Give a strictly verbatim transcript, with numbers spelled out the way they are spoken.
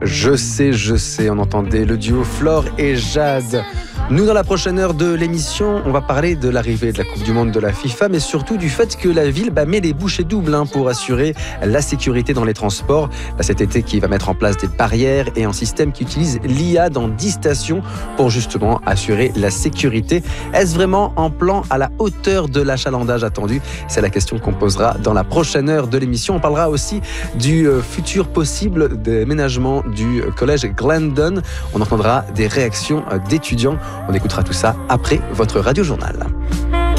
Je sais, je sais, on entendait le duo Flore et Jade. Nous, dans la prochaine heure de l'émission, on va parler de l'arrivée de la Coupe du Monde de la FIFA, mais surtout du fait que la ville bah, met les bouchées doubles hein, pour assurer la sécurité dans les transports. Bah, cet été, qui va mettre en place des barrières et un système qui utilise l'I A dans dix stations pour justement assurer la sécurité. Est-ce vraiment un plan à la hauteur de l'achalandage attendu ? C'est la question qu'on posera dans la prochaine heure de l'émission. On parlera aussi du futur possible déménagement du collège Glendon. On entendra des réactions d'étudiants. On écoutera tout ça après votre radio journal.